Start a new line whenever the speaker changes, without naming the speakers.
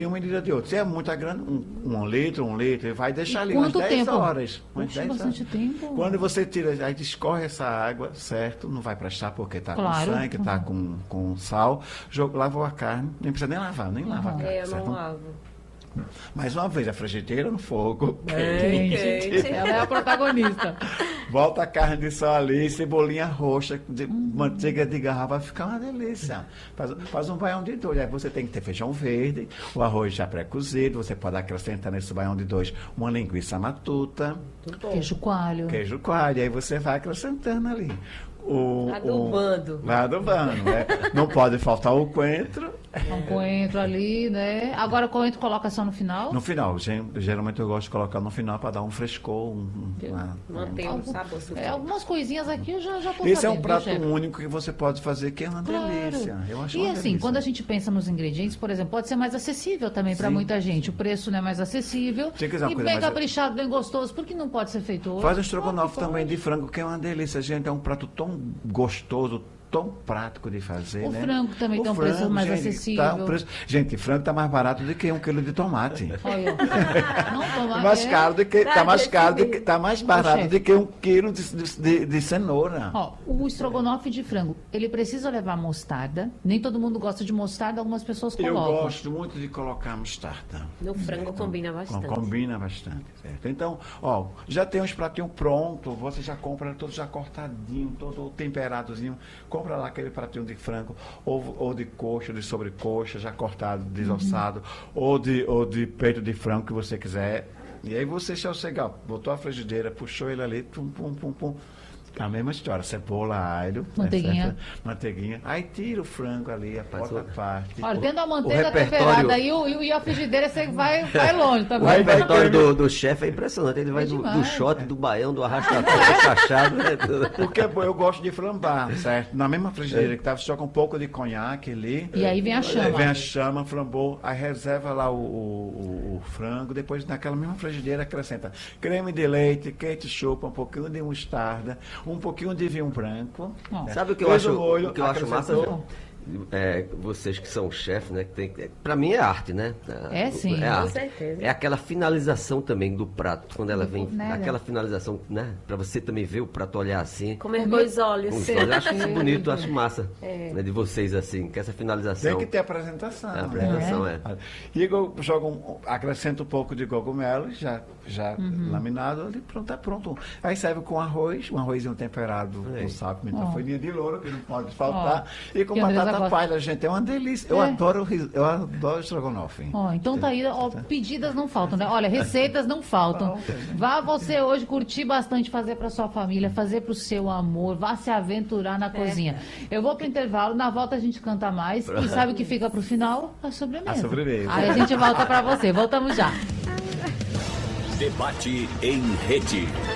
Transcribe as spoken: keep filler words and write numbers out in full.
uma medida de outra. Se é muita grande, um, um litro, um litro, vai deixar ali umas
Quanto
dez
tempo?
horas. Umas
Puxa,
dez
bastante
horas.
tempo.
Quando você tira, aí escorre essa água, certo? Não vai prestar porque está
Claro.
com sangue, está com, com sal. Jogo, lavou a carne, nem precisa nem lavar, nem lava a carne.
É, eu
certo?
não lavo.
Mais uma vez, a frigideira no fogo.
Quente, quente.
Ela é a protagonista.
Volta a carne de sol ali, cebolinha roxa, de manteiga de garrafa, vai ficar uma delícia. Faz, faz um baião de dois. Aí você tem que ter feijão verde, o arroz já pré-cozido, você pode acrescentar nesse baião de dois uma linguiça matuta,
Muito bom.
Queijo coalho.
queijo coalho, aí você vai acrescentando ali. O,
Adubando.
O, vai adubando, né? Não pode faltar o coentro.
Um coentro ali, né? Agora o coentro coloca só no final?
No final, gen- geralmente eu gosto de colocar no final para dar um frescor. Um, uma-
Mantém um
Algum-
sabor super.
É, algumas coisinhas aqui eu já, já tô
Esse é um
sabendo,
prato
viu, chefe?
único que você pode fazer, que é uma
Claro.
delícia. Eu acho
E
uma
assim,
delícia.
quando a gente pensa nos ingredientes, por exemplo, pode ser mais acessível também para
Sim.
muita gente. O preço não é mais acessível.
Tinha que ser uma
E
coisa
bem
mais-
caprichado, bem gostoso. Por que não pode ser feito hoje?
Faz um estrogonofe
Claro que
também
pode.
de frango, que é uma delícia, gente. É um prato tão gostoso, tão prático de fazer,
O
né?
frango também
O
tem um preço
frango,
mais
gente,
acessível.
tá um preço- Gente, frango tá mais barato do que um quilo de tomate.
Olha, não toma
mais
é.
caro do que, tá
Tá
mais caro do
desse
que, tá mais barato
chefe.
do que um quilo de, de, de cenoura.
Ó, o estrogonofe de frango, ele precisa levar mostarda. Nem todo mundo gosta de mostarda, algumas pessoas
Eu
colocam.
gosto muito de colocar mostarda.
No frango combina bastante.
Combina bastante, certo? Então, ó, já tem uns pratinhos prontos, você já compra todo já cortadinho, todo temperadozinho. Compra lá aquele pratinho de frango, ou, ou de coxa, ou de sobrecoxa, já cortado, desossado, ou, de, ou de peito de frango que você quiser. E aí você, se você botou a frigideira, puxou ele ali, pum, pum, pum, pum. A mesma história, cebola, alho,
Manteiguinha.
né, certo? Manteiguinha. Aí tira o frango ali, a
Faz
outra
o-
parte.
Olha, tendo a
O
manteiga
repertório-
temperada e, o, e, o- e a frigideira, você vai, vai longe
O
também.
repertório do, do chefe é impressionante. Ele vai
É
do, do
demais,
shot, do baião, do arrasta-pé, do cachado. Né? tudo.
Porque pô, eu gosto de flambar, certo? Na mesma frigideira que tava, você joga um pouco de conhaque ali.
E aí vem a chama.
Aí vem a chama, flambou, aí reserva lá o, o, o- o frango, depois naquela mesma frigideira acrescenta creme de leite, ketchup, um pouquinho de mostarda, um pouquinho de vinho branco.
Ó.
Sabe o que eu
Fez
acho,
o molho,
o que eu acho massa?
acrescentou.
É, vocês que são chefes, né? Que tem, é, pra mim é arte, né?
É, sim.
É
Com
arte.
certeza.
É aquela finalização também do prato, quando ela vem.
Né,
aquela
né?
finalização, né? Pra você também ver o prato olhar assim.
Comer com os olhos.
Com os olhos. Eu acho isso bonito, eu acho massa.
É.
Né, de vocês, assim, que essa finalização.
Tem que ter apresentação.
A
né?
apresentação, é.
E eu jogo um, acrescento um pouco de cogumelo, já, já laminado, ali pronto, tá pronto. Aí serve com arroz, um arrozinho temperado
Aí.
com sal, pimenta,
Ó.
folhinha de louro, que não pode faltar.
Ó.
E com
Que a Andresa
batata
gosta.
palha, gente, é uma delícia. Eu
É.
adoro ris- eu adoro estrogonofe.
Ó, então tá aí, ó, pedidas não faltam, né? Olha, receitas não faltam. Vá você hoje curtir bastante, fazer para sua família, fazer para o seu amor, vá se aventurar na cozinha. Eu vou pro intervalo, na volta a gente canta mais e sabe o que fica pro final? A sobremesa.
A sobremesa.
Aí a gente volta para você. Voltamos já.
Debate em rede.